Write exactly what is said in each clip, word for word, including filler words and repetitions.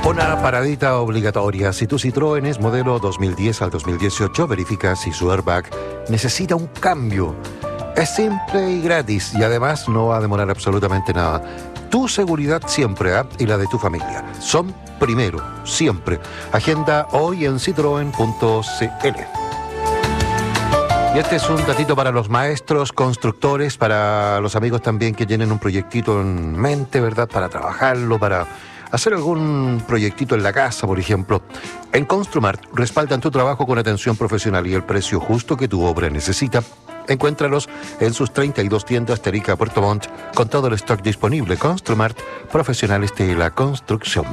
Una paradita obligatoria. Si tu Citroën es modelo dos mil diez al dos mil dieciocho, verifica si su airbag necesita un cambio. Es simple y gratis y además no va a demorar absolutamente nada. Tu seguridad siempre, ¿eh? Y la de tu familia. Son primero, siempre. Agenda hoy en citroen punto c l. Y este es un datito para los maestros, constructores, para los amigos también que tienen un proyectito en mente, ¿verdad? Para trabajarlo, para hacer algún proyectito en la casa, por ejemplo. En Construmart respaldan tu trabajo con atención profesional y el precio justo que tu obra necesita. Encuéntralos en sus treinta y dos tiendas Terica, Puerto Montt, con todo el stock disponible. Construmart, profesionales de la construcción.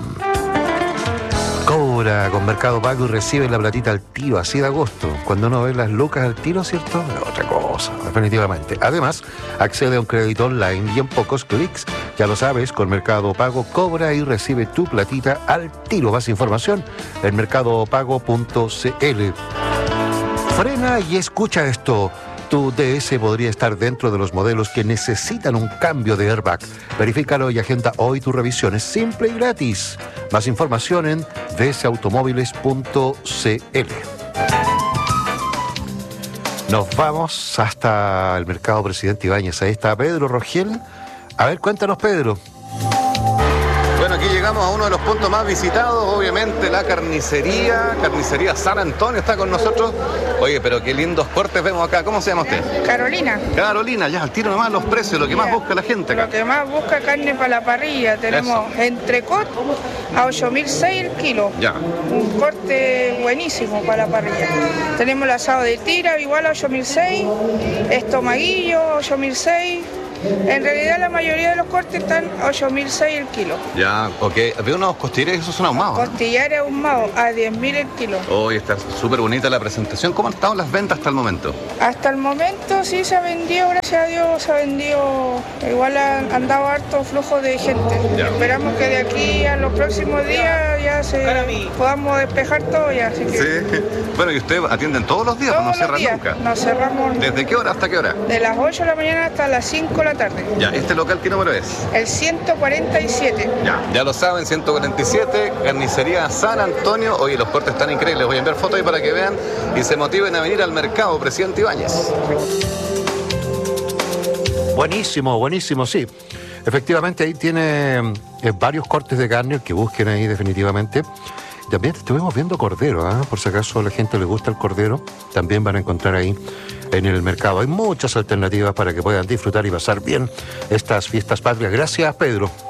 Cobra con Mercado Pago y recibe la platita al tiro, así de agosto. Cuando uno ve las lucas al tiro, ¿cierto? Es otra cosa, definitivamente. Además, accede a un crédito online y en pocos clics. Ya lo sabes, con Mercado Pago cobra y recibe tu platita al tiro. Más información en mercado pago punto c l. Frena y escucha esto. Tu D S podría estar dentro de los modelos que necesitan un cambio de airbag. Verifícalo y agenda hoy tu revisión. Es simple y gratis. Más información en d s automóviles punto c l. Nos vamos hasta el mercado Presidente Ibáñez. Ahí está Pedro Rogel. A ver, cuéntanos, Pedro. Bueno, aquí llegamos a uno de los puntos más visitados, obviamente la carnicería, carnicería San Antonio está con nosotros. Oye, pero qué lindos cortes vemos acá. ¿Cómo se llama usted? Carolina. Carolina, ya al tiro nomás los precios, lo que Mira, más busca la gente acá. Lo que más busca carne para la parrilla. Tenemos entrecot a ocho mil seis el kilo. Ya. Un corte buenísimo para la parrilla. Tenemos el asado de tira, igual a ocho mil seis. Estomaguillo, ocho mil seis. En realidad la mayoría de los cortes están a ocho mil seis el kilo. Ya, ok. Veo unos costillares, esos son ahumados, ¿no? Costillares ahumados a diez mil el kilo. Hoy está súper bonita la presentación. ¿Cómo han estado las ventas hasta el momento? Hasta el momento sí se ha vendido, gracias a Dios, se ha vendido. Igual han, han dado harto flujo de gente. Ya. Esperamos que de aquí a los próximos días ya se podamos despejar todo ya. Así que Sí. Bueno, y ustedes atienden todos los días, todos no los cierran días nunca. nos cerramos ¿Desde qué hora hasta qué hora? de las ocho de la mañana hasta las cinco de la tarde. Ya, ¿este local qué número es? El ciento cuarenta y siete. Ya, ya lo saben, ciento cuarenta y siete, carnicería San Antonio. Oye, los cortes están increíbles. Voy a enviar fotos ahí para que vean y se motiven a venir al mercado Presidente Ibáñez. Buenísimo, buenísimo, sí. Efectivamente, ahí tiene eh, varios cortes de carne que busquen ahí definitivamente. También estuvimos viendo cordero, ¿eh? Por si acaso a la gente le gusta el cordero, también van a encontrar ahí en el mercado. Hay muchas alternativas para que puedan disfrutar y pasar bien estas fiestas patrias. Gracias, Pedro.